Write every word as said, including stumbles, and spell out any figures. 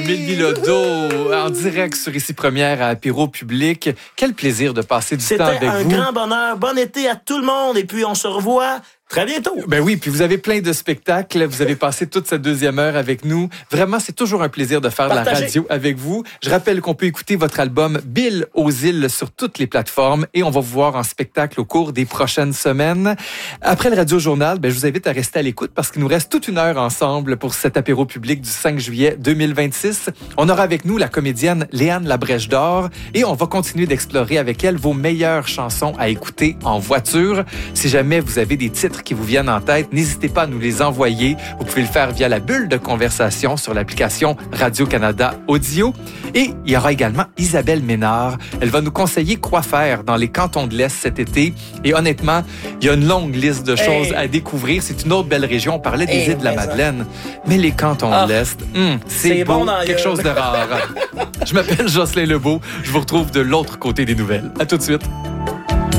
Mélanie Lodo, en direct sur Ici Première à Apéro Public. Quel plaisir de passer du temps avec C'était un vous. grand bonheur. Bon été à tout le monde et puis on se revoit très bientôt. Ben oui, puis vous avez plein de spectacles. Vous avez passé toute cette deuxième heure avec nous. Vraiment, c'est toujours un plaisir de faire Partagez. de la radio avec vous. Je rappelle qu'on peut écouter votre album Bill aux îles sur toutes les plateformes et on va vous voir en spectacle au cours des prochaines semaines. Après le Radio Journal, ben, je vous invite à rester à l'écoute parce qu'il nous reste toute une heure ensemble pour cet apéro public du cinq juillet deux mille vingt-six. On aura avec nous la comédienne Léane Labrèche d'Or et on va continuer d'explorer avec elle vos meilleures chansons à écouter en voiture. Si jamais vous avez des titres qui vous viennent en tête, n'hésitez pas à nous les envoyer. Vous pouvez le faire via la bulle de conversation sur l'application Radio-Canada Audio. Et il y aura également Isabelle Ménard. Elle va nous conseiller quoi faire dans les cantons de l'Est cet été. Et honnêtement, il y a une longue liste de choses hey. à découvrir. C'est une autre belle région. On parlait des Hey, îles de la mais Madeleine. Mais les cantons Ah. de l'Est, hum, c'est, C'est beau, bon dans la quelque gueule. chose de rare. Je m'appelle Jocelyn Lebeau. Je vous retrouve de l'autre côté des nouvelles. À tout de suite.